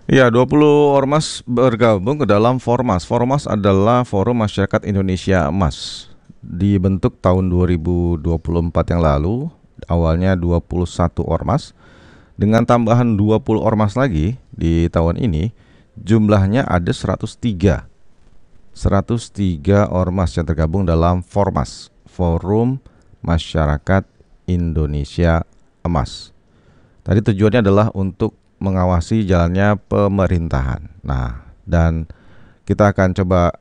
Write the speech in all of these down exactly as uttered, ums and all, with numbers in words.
Ya, dua puluh ormas bergabung ke dalam Formas. Formas adalah Forum Masyarakat Indonesia Emas. Dibentuk tahun dua ribu dua puluh empat yang lalu, awalnya dua puluh satu ormas. Dengan tambahan dua puluh ormas lagi di tahun ini, jumlahnya ada seratus tiga. seratus tiga ormas yang tergabung dalam Formas, Forum Masyarakat Indonesia Emas. Tadi tujuannya adalah untuk mengawasi jalannya pemerintahan. Nah, dan kita akan coba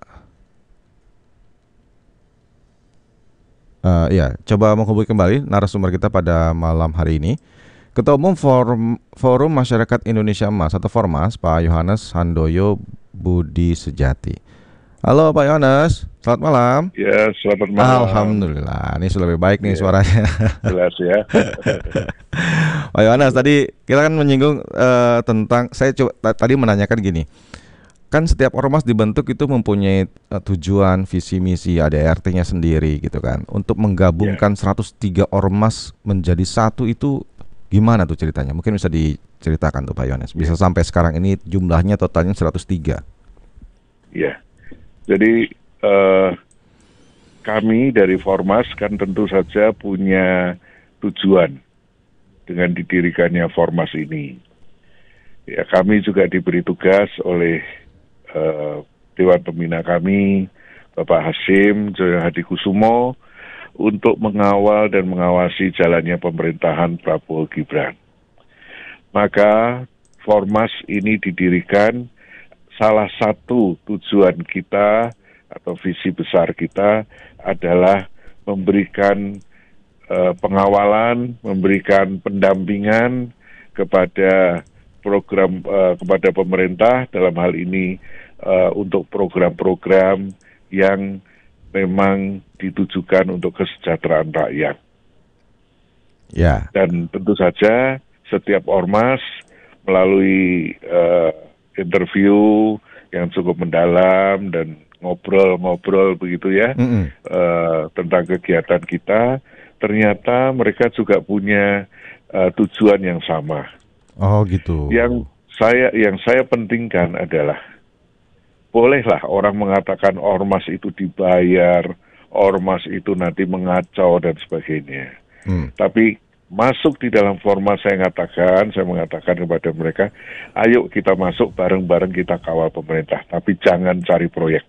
uh, ya, coba menghubungi kembali narasumber kita pada malam hari ini. Ketua Umum Forum, Forum Masyarakat Indonesia Emas atau Formas, Pak Yohanes Handoyo Budi Sejati. Halo Pak Yohanes, selamat malam. Ya, selamat malam. Alhamdulillah, ini sudah lebih baik nih Ya, suaranya. jelas ya. Pak Yohanes, tadi kita kan menyinggung uh, tentang, saya coba ta- tadi menanyakan gini. Kan setiap ormas dibentuk itu mempunyai uh, tujuan, visi misi, ada R T-nya sendiri gitu kan. Untuk Ya, menggabungkan seratus tiga ormas menjadi satu itu gimana tuh ceritanya? Mungkin bisa diceritakan tuh Pak Yohanes. ya, Bisa sampai sekarang ini jumlahnya totalnya seratus tiga. ya. Jadi eh, kami dari Formas kan tentu saja punya tujuan dengan didirikannya Formas ini. Ya, kami juga diberi tugas oleh eh, Dewan Pembina kami, Bapak Hasyim Joyo Hadikusumo, untuk mengawal dan mengawasi jalannya pemerintahan Prabowo Gibran. Maka Formas ini didirikan, salah satu tujuan kita atau visi besar kita adalah memberikan eh, pengawalan, memberikan pendampingan kepada program eh, kepada pemerintah dalam hal ini eh, untuk program-program yang memang ditujukan untuk kesejahteraan rakyat. Ya. Dan tentu saja setiap ormas melalui uh, interview yang cukup mendalam dan ngobrol-ngobrol begitu ya Mm-mm. uh, tentang kegiatan kita, ternyata mereka juga punya uh, tujuan yang sama. Oh gitu. Yang saya yang saya pentingkan adalah bolehlah orang mengatakan ormas itu dibayar, ormas itu nanti mengacau dan sebagainya. Hmm. Tapi masuk di dalam format saya katakan, saya mengatakan kepada mereka, ayo kita masuk bareng-bareng kita kawal pemerintah, tapi jangan cari proyek,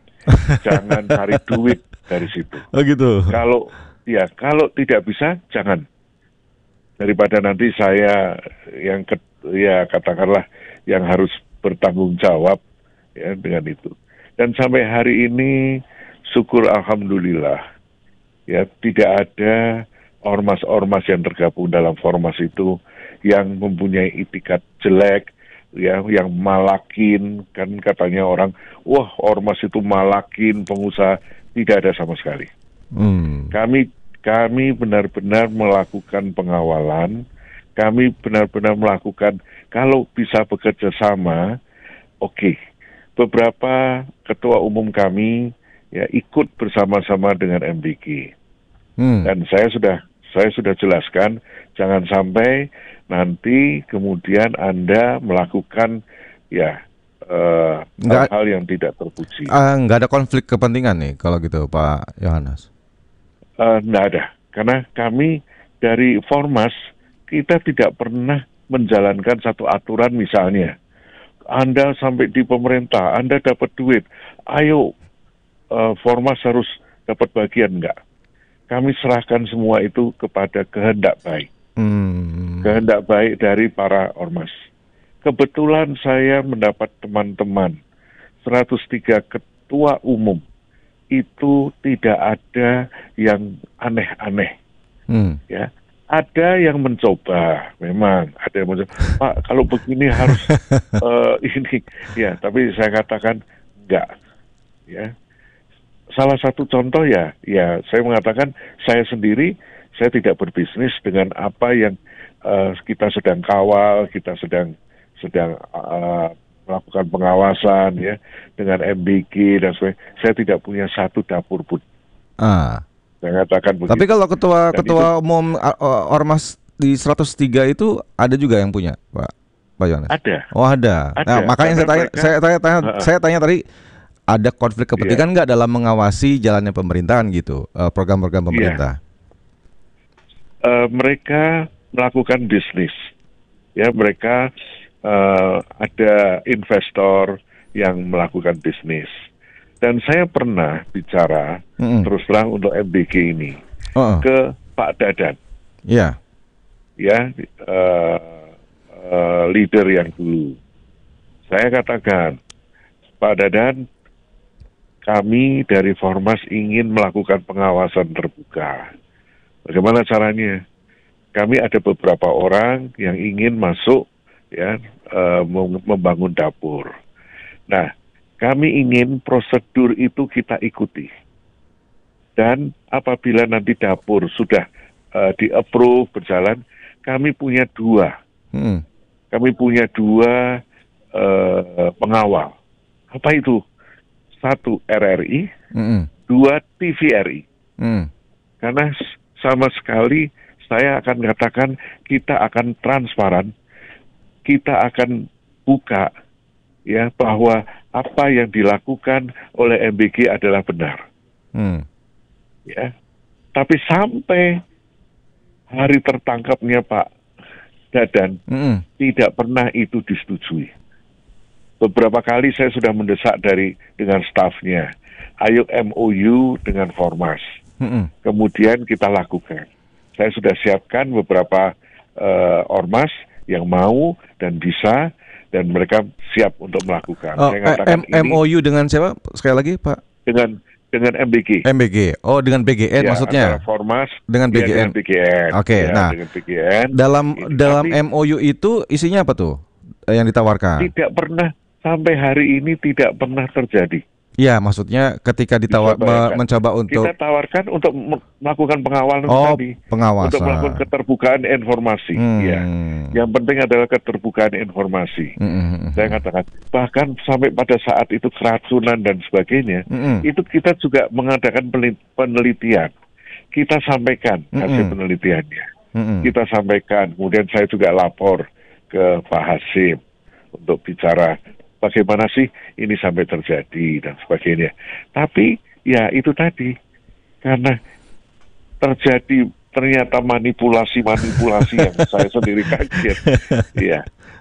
jangan cari duit dari situ. Oh gitu. Kalau ya kalau tidak bisa jangan, daripada nanti saya yang ke, ya katakanlah yang harus bertanggung jawab ya dengan itu. Dan sampai hari ini syukur alhamdulillah ya tidak ada ormas-ormas yang tergabung dalam Formas itu yang mempunyai itikat jelek, ya, yang malakin, kan katanya orang, wah ormas itu malakin pengusaha, tidak ada sama sekali. Hmm. Kami kami benar-benar melakukan pengawalan, kami benar-benar melakukan, kalau bisa bekerja sama, oke. Okay. Beberapa ketua umum kami ya ikut bersama-sama dengan M B G. Hmm. Dan saya sudah Saya sudah jelaskan, jangan sampai nanti kemudian Anda melakukan ya uh, hal-hal yang tidak terpuji. Uh, nggak ada konflik kepentingan nih kalau gitu Pak Yohanes? Uh, nggak ada, karena kami dari Formas, kita tidak pernah menjalankan satu aturan misalnya. Anda sampai di pemerintah, Anda dapat duit, ayo uh, Formas harus dapat bagian, enggak. Kami serahkan semua itu kepada kehendak baik. Hmm. Kehendak baik dari para ormas. Kebetulan saya mendapat teman-teman seratus tiga ketua umum. Itu tidak ada yang aneh-aneh. Hmm. Ya, ada yang mencoba, memang ada yang mencoba. Pak, kalau begini harus uh, ini, ya. Tapi saya katakan enggak, ya. Salah satu contoh ya, ya saya mengatakan saya sendiri, saya tidak berbisnis dengan apa yang uh, kita sedang kawal, kita sedang sedang uh, melakukan pengawasan ya dengan M B G dan sebagainya. Saya tidak punya satu dapur pun. Ah. Saya katakan begitu. Tapi kalau ketua dan ketua itu, umum uh, ormas di seratus tiga itu ada juga yang punya, Pak Pak Yohanes? Ada. Oh ada. Ada. Nah makanya saya tanya, mereka, saya tanya, tanya uh, saya tanya tadi ada konflik kepentingan nggak yeah. dalam mengawasi jalannya pemerintahan gitu, uh, program-program pemerintah? Yeah. Uh, mereka melakukan bisnis, ya mereka uh, ada investor yang melakukan bisnis. Dan saya pernah bicara mm-hmm. terus terang untuk M B G ini uh-uh. ke Pak Dadan. Iya. Yeah. Ya, uh, uh, leader yang dulu. Saya katakan, Pak Dadan, kami dari Formas ingin melakukan pengawasan terbuka. Bagaimana caranya? Kami ada beberapa orang yang ingin masuk, ya, uh, membangun dapur. Nah, kami ingin prosedur itu kita ikuti. Dan apabila nanti dapur sudah uh, di-approve berjalan, kami punya dua. Hmm. Kami punya dua uh, pengawal. Apa itu? Satu R R I, hmm. dua T V R I. Hmm. Karena sama sekali saya akan katakan kita akan transparan, kita akan buka, ya, bahwa apa yang dilakukan oleh M B G adalah benar. Hmm. Ya, tapi sampai hari tertangkapnya Pak Dadan, hmm. tidak pernah itu disetujui. Beberapa kali saya sudah mendesak dari dengan stafnya, ayo M O U dengan Formas. Hmm. Kemudian kita lakukan. Saya sudah siapkan beberapa uh, ormas yang mau dan bisa, dan mereka siap untuk melakukan. Oh, saya katakan M- ini, M O U dengan siapa? Sekali lagi, Pak. Dengan dengan M B G. M B G. Oh, dengan B G N ya, maksudnya. Formas dengan B G N. Ya, dengan B G N. Oke, okay, ya, nah. Dengan B G N. Dalam ini, dalam tapi, M O U itu isinya apa tuh yang ditawarkan? Tidak pernah, sampai hari ini tidak pernah terjadi. Ya, maksudnya ketika ditawar me- mencoba untuk kita tawarkan untuk melakukan pengawalan oh, tadi, pengawasan. Untuk melakukan keterbukaan informasi. Hmm. Ya, yang penting adalah keterbukaan informasi. Hmm. Saya katakan bahkan sampai pada saat itu keracunan dan sebagainya, hmm. itu kita juga mengadakan penelitian. Kita sampaikan hasil hmm. penelitiannya. Hmm. Kita sampaikan. Kemudian saya juga lapor ke Pak Hasim untuk bicara bagaimana sih ini sampai terjadi dan sebagainya. Tapi ya itu tadi, karena terjadi ternyata manipulasi-manipulasi yang saya sendiri kaget. Ya,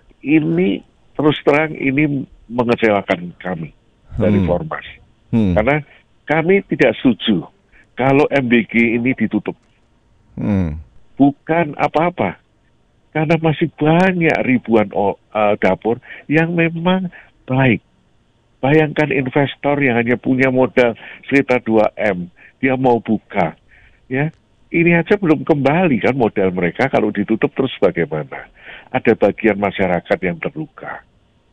ini terus terang ini mengecewakan kami dari hmm. Formas. Hmm. Karena kami tidak setuju kalau M B G ini ditutup. Hmm. Bukan apa-apa. Karena masih banyak ribuan uh, dapur yang memang baik. Bayangkan investor yang hanya punya modal sekitar dua M, dia mau buka. Ya, ini aja belum kembali kan modal mereka, kalau ditutup terus bagaimana? Ada bagian masyarakat yang terluka.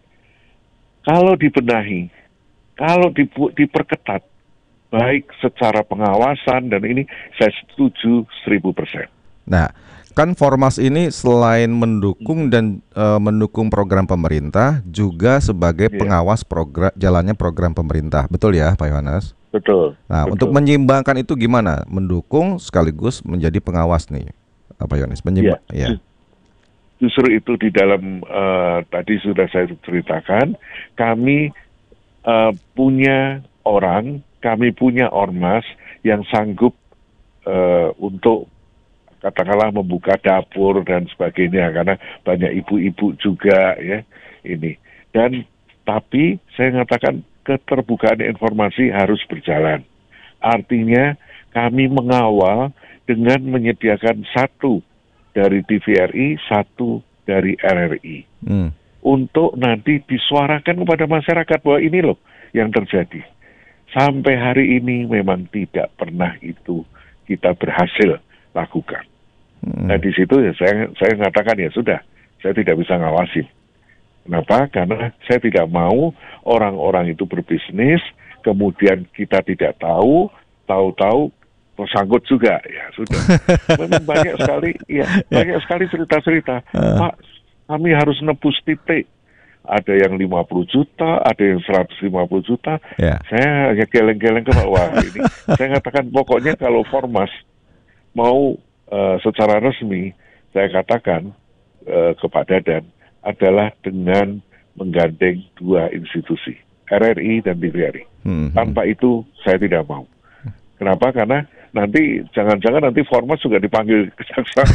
Kalau dibenahi, kalau dibu- diperketat, baik secara pengawasan dan ini, saya setuju seribu persen. Nah, kan Formas ini selain mendukung dan uh, mendukung program pemerintah, juga sebagai yeah. pengawas program jalannya program pemerintah, betul ya, Pak Yohanes? Betul. Nah, betul. Untuk menyeimbangkan itu gimana? Mendukung sekaligus menjadi pengawas nih, Pak Yohanes? Menyimba- yeah. ya. Justru itu di dalam uh, tadi sudah saya ceritakan, kami uh, punya orang, kami punya ormas yang sanggup uh, untuk katakanlah membuka dapur dan sebagainya, karena banyak ibu-ibu juga ya ini. Dan tapi saya mengatakan keterbukaan informasi harus berjalan. Artinya kami mengawal dengan menyediakan satu dari T V R I, satu dari R R I. Hmm. Untuk nanti disuarakan kepada masyarakat bahwa ini loh yang terjadi. Sampai hari ini memang tidak pernah itu kita berhasil lakukan. Hmm. Nah di situ ya saya saya mengatakan ya sudah, saya tidak bisa ngawasin. Kenapa? Karena saya tidak mau orang-orang itu berbisnis, kemudian kita tidak tahu, tahu-tahu tersangkut juga, ya sudah. Memang banyak sekali, ya banyak sekali cerita-cerita. Uh. Pak, kami harus nebus titik. Ada yang lima puluh juta, ada yang seratus lima puluh juta. Yeah. Saya hanya geleng-geleng ke bawah ini. Saya katakan pokoknya kalau Formas mau Uh, secara resmi, saya katakan uh, ke Pak Dadan, adalah dengan menggandeng dua institusi, R R I dan T V R I. Hmm. Tanpa itu saya tidak mau. Kenapa? Karena nanti jangan-jangan nanti Formas juga dipanggil kejaksaan.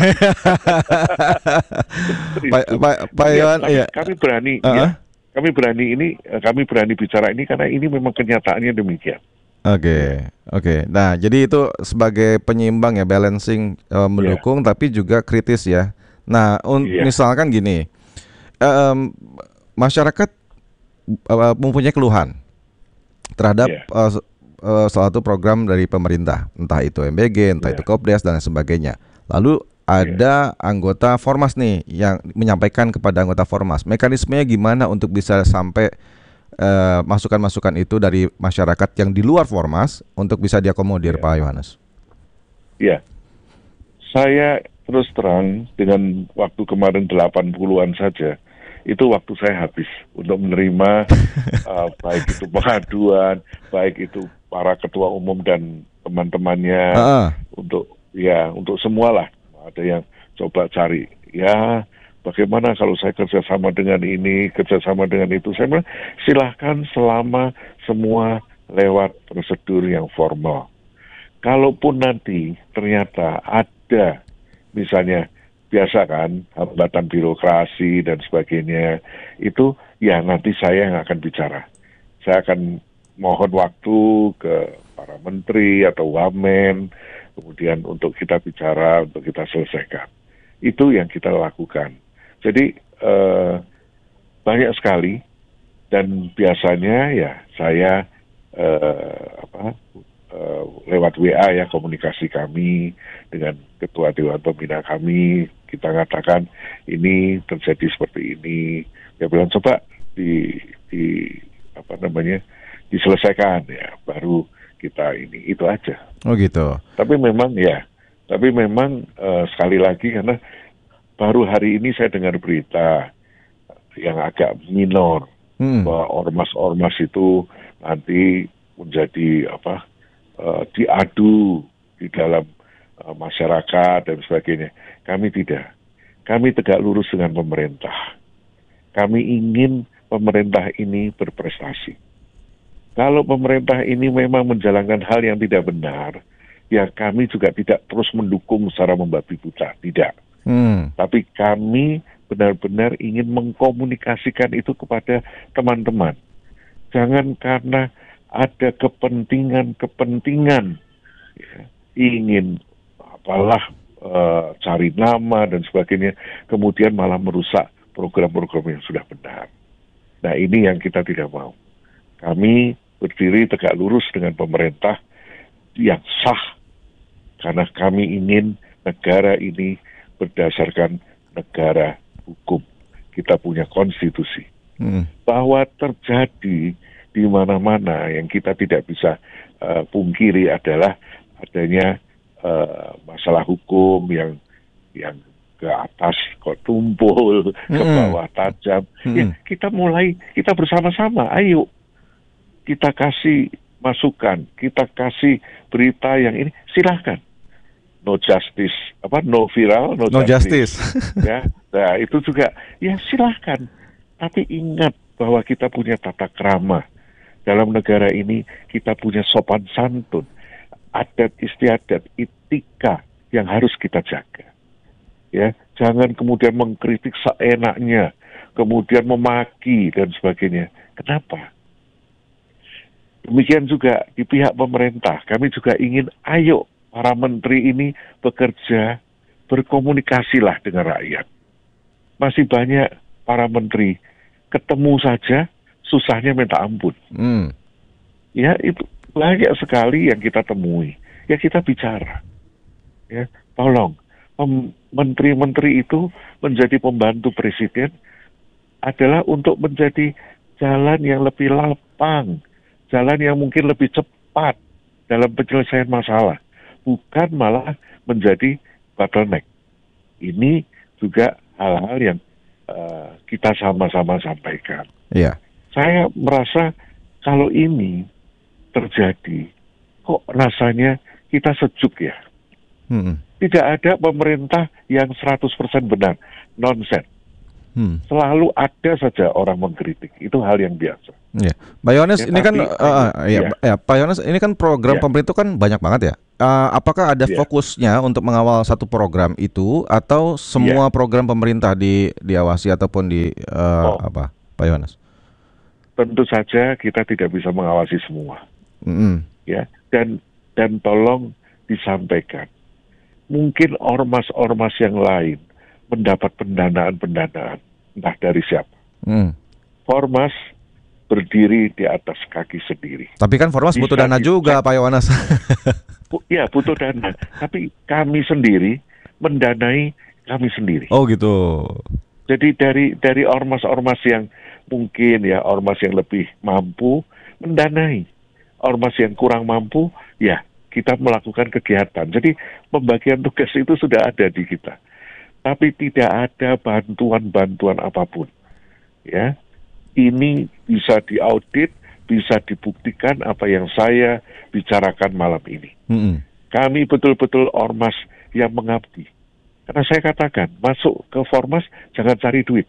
Pak Pak Pak Iwan, ya, kami berani, uh-huh. ya, kami berani ini, kami berani bicara ini karena ini memang kenyataannya demikian. Oke, okay, oke. Okay. Nah, jadi itu sebagai penyeimbang ya, balancing, uh, mendukung yeah. tapi juga kritis ya. Nah, un- yeah. misalkan gini, um, masyarakat uh, mempunyai keluhan terhadap yeah. uh, uh, suatu program dari pemerintah, entah itu M B G, entah yeah. itu Kopdes dan sebagainya. Lalu ada yeah. anggota Formas nih yang menyampaikan kepada anggota Formas, mekanismenya gimana untuk bisa sampai Uh, masukan-masukan itu dari masyarakat yang di luar Formas untuk bisa diakomodir, ya. Pak Yohanes. Ya, saya terus terang dengan waktu kemarin delapan puluhan saja, itu waktu saya habis untuk menerima uh, baik itu pengaduan, baik itu para ketua umum dan teman-temannya, uh-uh. untuk ya untuk semualah. Ada yang coba cari, ya. Bagaimana kalau saya kerjasama dengan ini, kerjasama dengan itu? Saya bilang, silahkan selama semua lewat prosedur yang formal. Kalaupun nanti ternyata ada, misalnya biasa kan, hambatan birokrasi dan sebagainya, itu ya nanti saya yang akan bicara. Saya akan mohon waktu ke para menteri atau wamen, kemudian untuk kita bicara, untuk kita selesaikan. Itu yang kita lakukan. Jadi eh, banyak sekali dan biasanya ya saya eh, apa, eh, lewat W A ya komunikasi kami dengan ketua dewan pembina kami, kita katakan ini terjadi seperti ini. Dia bilang coba di, di apa namanya diselesaikan ya, baru kita ini itu aja. Oh gitu. Tapi memang ya, tapi memang eh, sekali lagi karena baru hari ini saya dengar berita yang agak minor, hmm. bahwa ormas-ormas itu nanti menjadi apa uh, diadu di dalam uh, masyarakat dan sebagainya. Kami tidak. Kami tegak lurus dengan pemerintah. Kami ingin pemerintah ini berprestasi. Kalau pemerintah ini memang menjalankan hal yang tidak benar, ya kami juga tidak terus mendukung secara membabi buta. Tidak. Hmm. Tapi kami benar-benar ingin mengkomunikasikan itu kepada teman-teman. Jangan karena ada kepentingan-kepentingan ya, ingin apalah uh, cari nama dan sebagainya, kemudian malah merusak program-program yang sudah benar. Nah ini yang kita tidak mau. Kami berdiri tegak lurus dengan pemerintah yang sah, karena kami ingin negara ini berdasarkan negara hukum. Kita punya konstitusi. Hmm. Bahwa terjadi di mana-mana yang kita tidak bisa uh, pungkiri adalah adanya uh, masalah hukum yang yang ke atas kok tumpul, hmm. ke bawah tajam. Hmm. Ya, kita mulai, kita bersama-sama, ayo kita kasih masukan, kita kasih berita yang ini, silahkan. No justice, apa no viral, no, no justice. justice. Ya, nah itu juga ya silahkan. Tapi ingat bahwa kita punya tata krama dalam negara ini, kita punya sopan santun, adat istiadat, etika yang harus kita jaga. Ya, jangan kemudian mengkritik seenaknya, kemudian memaki dan sebagainya. Kenapa? Demikian juga di pihak pemerintah, kami juga ingin ayo. Para menteri ini bekerja, berkomunikasilah dengan rakyat. Masih banyak para menteri, ketemu saja, susahnya minta ampun. Hmm. Ya, itu banyak sekali yang kita temui. Ya, kita bicara. Ya, tolong, pem- menteri-menteri itu menjadi pembantu presiden adalah untuk menjadi jalan yang lebih lapang, jalan yang mungkin lebih cepat dalam penyelesaian masalah. Bukan malah menjadi bottleneck. Ini juga hal-hal yang uh, kita sama-sama sampaikan. Yeah. Saya merasa kalau ini terjadi, kok rasanya kita sejuk ya. Hmm. Tidak ada pemerintah yang seratus persen benar. Nonsense. Hmm. Selalu ada saja orang mengkritik, itu hal yang biasa. Ya, Pak Yohanes, Ya, ini kan, tapi, uh, ya, ya. ya, Pak Yohanes, ini kan program Ya. pemerintah kan banyak banget ya. Uh, apakah ada Ya. fokusnya untuk mengawal satu program itu, atau semua Ya. program pemerintah di diawasi ataupun di uh, Oh. apa, Pak Yohanes? Tentu saja kita tidak bisa mengawasi semua, mm-hmm. ya. Dan dan tolong disampaikan, mungkin ormas-ormas yang lain mendapat pendanaan-pendanaan, entah dari siapa. Mm. Ormas berdiri di atas kaki sendiri. Tapi kan Formas butuh dana dicek. juga, Pak Yohanes. Ya, butuh dana. Tapi kami sendiri mendanai kami sendiri. Oh gitu. Jadi dari dari ormas-ormas yang mungkin ya ormas yang lebih mampu mendanai. Ormas yang kurang mampu, ya kita melakukan kegiatan. Jadi pembagian tugas itu sudah ada di kita. Tapi tidak ada bantuan-bantuan apapun. Ya. Ini bisa diaudit, bisa dibuktikan apa yang saya bicarakan malam ini. Mm-hmm. Kami betul-betul ormas yang mengabdi. Karena saya katakan, masuk ke Formas jangan cari duit.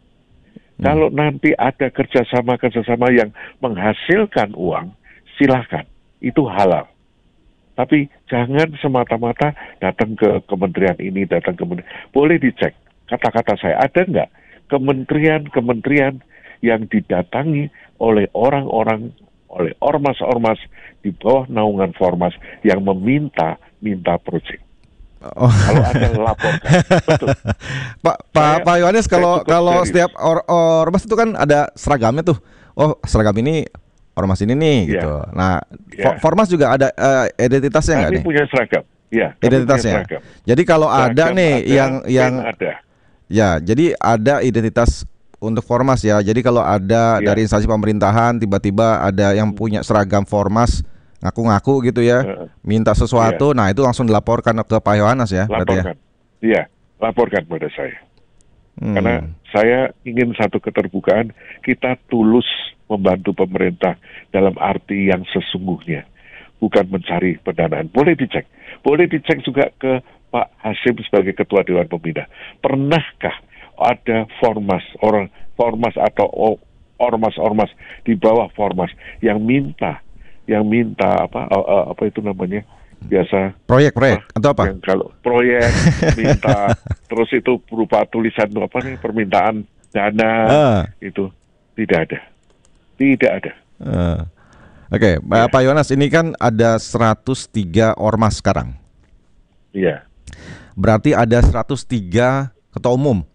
Mm. Kalau nanti ada kerjasama-kerjasama yang menghasilkan uang, silakan. Itu halal. Tapi jangan semata-mata datang ke kementerian ini, datang ke kementerian. Boleh dicek. Kata-kata saya, ada nggak kementerian-kementerian yang didatangi oleh orang-orang, oleh ormas-ormas di bawah naungan Formas yang meminta minta proyek. Oh. Kalau ada laporkan. Betul. Pak Pak Pak Yohanes, kalau kalau setiap or, ormas itu kan ada seragamnya tuh. Oh, seragam ini ormas ini nih yeah. gitu. Nah, yeah. Formas juga ada uh, identitasnya nggak nih? Kami punya seragam. Ya, identitasnya. Seragam. Jadi kalau seragam ada nih ada, yang yang ada. Ya, jadi ada identitas untuk Formas ya. Jadi kalau ada ya. dari instansi pemerintahan tiba-tiba ada yang punya seragam Formas ngaku-ngaku gitu ya, uh, minta sesuatu, ya. Nah itu langsung dilaporkan ke Pak Yohanes ya. Laporkan. Iya, ya, laporkan pada saya. Hmm. Karena saya ingin satu keterbukaan, kita tulus membantu pemerintah dalam arti yang sesungguhnya, bukan mencari pendanaan. Boleh dicek, boleh dicek juga ke Pak Hasim sebagai Ketua Dewan Pembina. Pernahkah ada Formas, orang Formas atau ormas-ormas di bawah Formas yang minta, yang minta apa, uh, apa itu namanya biasa proyek-proyek atau apa? Yang kalau proyek minta, terus itu berupa tulisan apa nih permintaan dana uh. itu tidak ada, tidak ada. Uh. Oke, okay. ya. Pak Yohanes, ini kan ada seratus tiga ormas sekarang. Iya. Berarti ada seratus tiga ketua umum.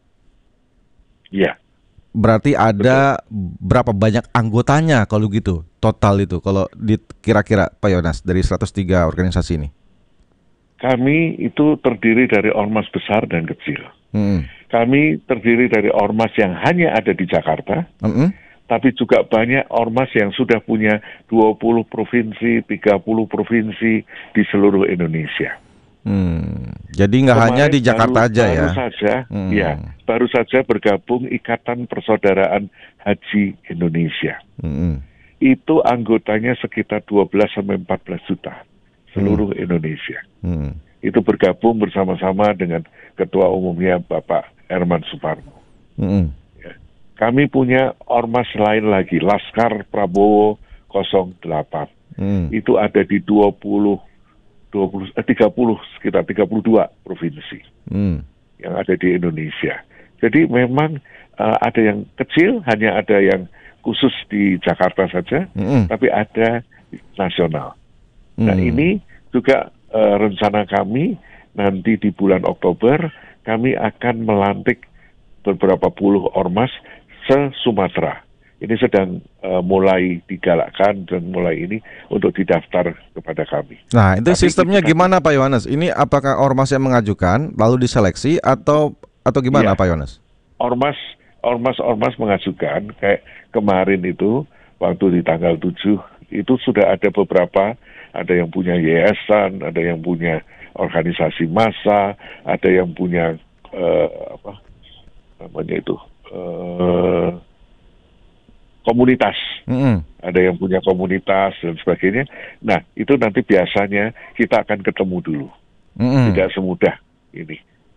Iya. Berarti ada betul. Berapa banyak anggotanya kalau gitu? Total itu kalau di, kira-kira Pak Yohanes dari seratus tiga organisasi ini. Kami itu terdiri dari ormas besar dan kecil. Hmm. Kami terdiri dari ormas yang hanya ada di Jakarta. Hmm. Tapi juga banyak ormas yang sudah punya dua puluh provinsi, tiga puluh provinsi di seluruh Indonesia. Hmm, jadi nggak hanya di Jakarta baru, aja baru ya? Baru saja, hmm. ya, baru saja bergabung Ikatan Persaudaraan Haji Indonesia. Hmm. Itu anggotanya sekitar dua belas sampai empat belas juta seluruh hmm. Indonesia. Hmm. Itu bergabung bersama-sama dengan Ketua Umumnya Bapak Herman Suparno. Hmm. Ya. Kami punya ormas lain lagi, Laskar Prabowo nol delapan. Hmm. Itu ada di dua puluh dua puluh, eh, tiga puluh, sekitar tiga puluh dua provinsi hmm. yang ada di Indonesia. Jadi memang uh, ada yang kecil, hanya ada yang khusus di Jakarta saja, hmm. tapi ada nasional. Hmm. Nah ini juga uh, rencana kami nanti di bulan Oktober kami akan melantik beberapa puluh ormas se-Sumatera. Ini sedang uh, mulai digalakkan dan mulai ini untuk didaftar kepada kami. Nah, itu Tapi sistemnya itu gimana kami, Pak Yohanes? Ini apakah ormas yang mengajukan lalu diseleksi atau atau gimana ya, Pak Yohanes? Ormas ormas-ormas mengajukan, kayak kemarin itu waktu di tanggal tujuh itu sudah ada beberapa, ada yang punya yayasan, ada yang punya organisasi massa, ada yang punya uh, apa namanya itu uh, komunitas, mm-hmm. ada yang punya komunitas dan sebagainya. Nah, itu nanti biasanya kita akan ketemu dulu. Mm-hmm. Tidak semudah ini.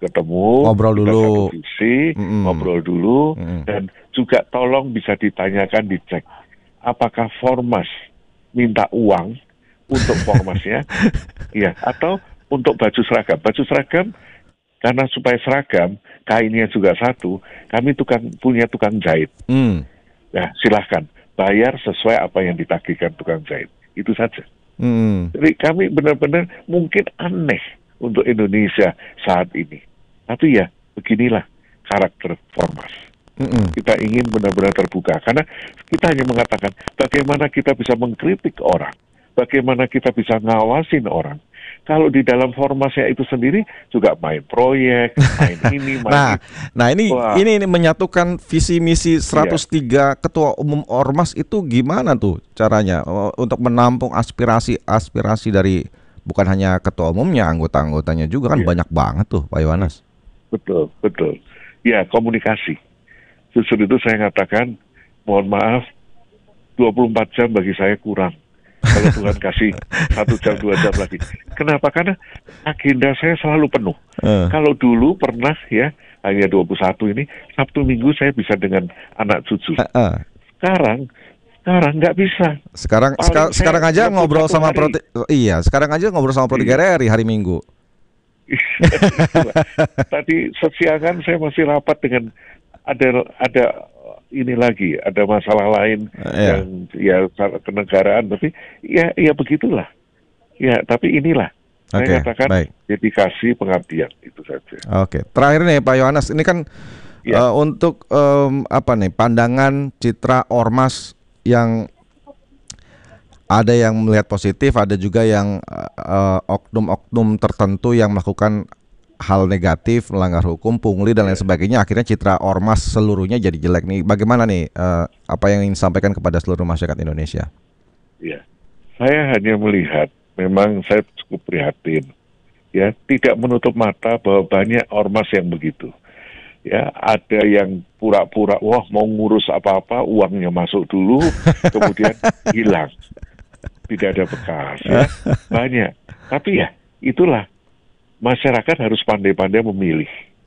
ketemu, ngobrol kita dulu, satu visi, mm-mm. ngobrol dulu, Mm-mm. dan juga tolong bisa ditanyakan, dicek apakah Formas minta uang untuk Formasnya, ya, atau untuk baju seragam. Baju seragam karena supaya seragam, kainnya juga satu, kami tukang punya tukang jahit. Mm. Ya, silahkan bayar sesuai apa yang ditagihkan tukang jahit. Itu saja. Mm. Jadi kami benar-benar mungkin aneh untuk Indonesia saat ini. Tapi ya, beginilah karakter Formas. Mm-mm. Kita ingin benar-benar terbuka. Karena kita hanya mengatakan bagaimana kita bisa mengkritik orang. Bagaimana kita bisa ngawasin orang. Kalau di dalam Formasnya itu sendiri juga main proyek, main ini, main Nah, itu. nah ini, Wah. ini ini menyatukan visi misi seratus tiga ketua umum Ormas itu gimana tuh caranya uh, untuk menampung aspirasi-aspirasi dari bukan hanya ketua umumnya, anggota-anggotanya juga kan Iya. banyak banget tuh, Pak Yohanes. Betul, betul. Ya, komunikasi. Justru itu saya katakan, mohon maaf, dua puluh empat jam bagi saya kurang. Kalau Tuhan kasih satu jam, dua jam lagi. Kenapa? Karena agenda saya selalu penuh. Uh. Kalau dulu pernah ya, hanya dua puluh satu ini, Sabtu Minggu saya bisa dengan anak cucu. Uh, uh. Sekarang, sekarang nggak bisa. Sekarang Paling seka, saya sekarang aja dua puluh ngobrol satu sama hari. Proti, iya, sekarang aja ngobrol sama Pro tiga R R I hari Minggu. Tadi sesiangan saya masih rapat dengan ada ada ini lagi, ada masalah lain Uh, iya. yang ya kenegaraan, tapi ya ya begitulah. Ya, tapi inilah Oke, saya katakan baik. dedikasi pengabdian itu saja. Oke, terakhir nih Pak Yohanes, ini kan Ya. uh, untuk um, apa nih pandangan citra Ormas yang ada yang melihat positif, ada juga yang uh, oknum-oknum tertentu yang melakukan hal negatif, melanggar hukum, pungli dan lain sebagainya. Akhirnya citra Ormas seluruhnya jadi jelek nih. Bagaimana nih uh, apa yang ingin disampaikan kepada seluruh masyarakat Indonesia? Ya, saya hanya melihat, memang saya cukup prihatin. Ya, tidak menutup mata bahwa banyak ormas yang begitu. Ya, ada yang pura-pura, wah mau ngurus apa-apa, uangnya masuk dulu, kemudian hilang, tidak ada bekas. Ya, banyak. Tapi ya, itulah. Masyarakat harus pandai-pandai memilih.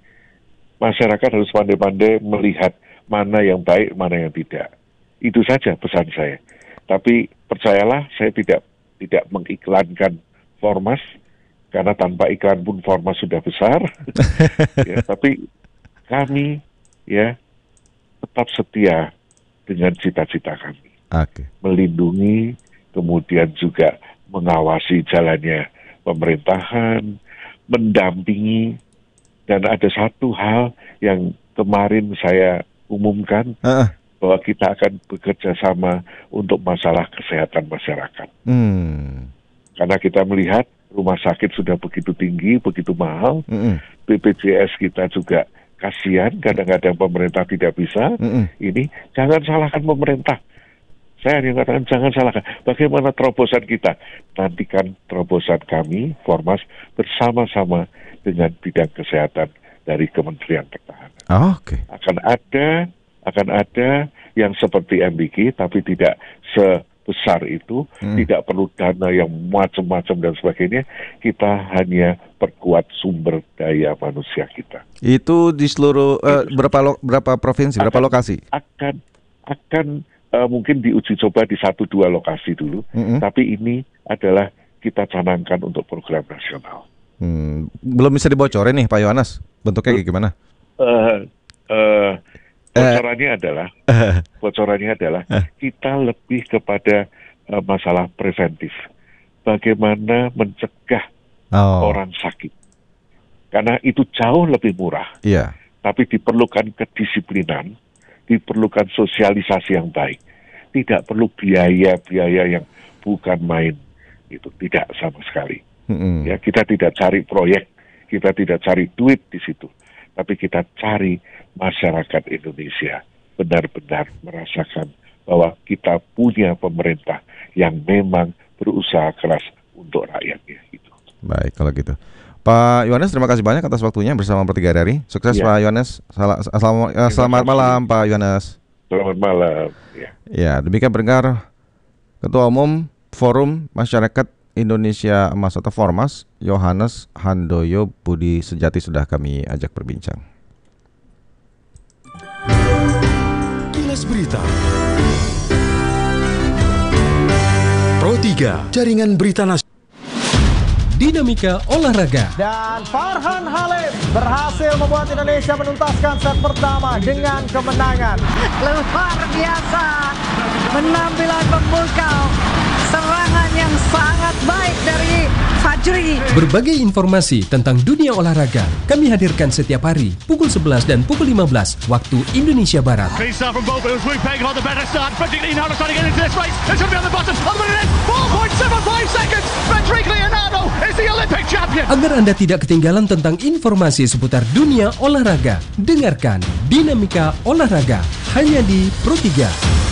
Masyarakat harus pandai-pandai melihat mana yang baik, mana yang tidak. Itu saja pesan saya. Tapi percayalah, saya tidak tidak mengiklankan Formas, karena tanpa iklan pun Formas sudah besar. Ya, tapi kami ya tetap setia dengan cita-cita kami. Oke. Melindungi, kemudian juga mengawasi jalannya pemerintahan, mendampingi, dan ada satu hal yang kemarin saya umumkan, Uh, bahwa kita akan bekerja sama untuk masalah kesehatan masyarakat. hmm. Karena kita melihat rumah sakit sudah begitu tinggi, begitu mahal, Mm-mm. B P J S kita juga kasihan, kadang-kadang pemerintah tidak bisa. Mm-mm. Ini jangan salahkan pemerintah. Saya hanya katakan jangan salahkan. Bagaimana terobosan kita? Nantikan terobosan kami, Formas, bersama-sama dengan bidang kesehatan dari Kementerian Pertahanan. Oh, Oke. Okay. Akan ada, akan ada yang seperti M B K, tapi tidak sebesar itu. Hmm. Tidak perlu dana yang macam-macam dan sebagainya. Kita hanya perkuat sumber daya manusia kita. Itu di seluruh uh, berapa lo, berapa provinsi, berapa Akan- lokasi? Akan akan uh, mungkin diuji coba di satu dua lokasi dulu. Mm-mm. Tapi ini adalah kita canangkan untuk program nasional. Hmm, belum bisa dibocorin nih Pak Yohanes. Bentuknya kayak gimana? Uh, uh, bocorannya adalah bocorannya adalah kita lebih kepada uh, masalah preventif. Bagaimana mencegah Oh, orang sakit. Karena itu jauh lebih murah. iya. Tapi diperlukan kedisiplinan, diperlukan sosialisasi yang baik. Tidak perlu biaya-biaya yang bukan main. Itu tidak sama sekali. Mm-mm. Ya, kita tidak cari proyek, kita tidak cari duit di situ, tapi kita cari masyarakat Indonesia benar-benar merasakan bahwa kita punya pemerintah yang memang berusaha keras untuk rakyatnya. Itu. Baik kalau gitu. Pak Yohanes, terima kasih banyak atas waktunya bersama Pro tiga R R I. Sukses Ya. Pak Yohanes. Sala- Selamat, eh, selamat kasih. malam Pak Yohanes. Selamat malam. Ya. Ya, demikian pendengar Ketua Umum Forum Masyarakat Indonesia Emas atau Formas, Yohanes Handoyo Budi Sejati sudah kami ajak berbincang. Kilas Berita Pro tiga, Jaringan Berita Nasional. Dinamika olahraga. Dan Farhan Halim berhasil membuat Indonesia menuntaskan set pertama dengan kemenangan. Luar biasa, penampilan pemukau, serangan yang sangat baik dari Fajri. Berbagai informasi tentang dunia olahraga kami hadirkan setiap hari pukul sebelas dan pukul lima belas waktu Indonesia Barat. Agar Anda tidak ketinggalan tentang informasi seputar dunia olahraga, dengarkan Dinamika Olahraga hanya di Pro tiga.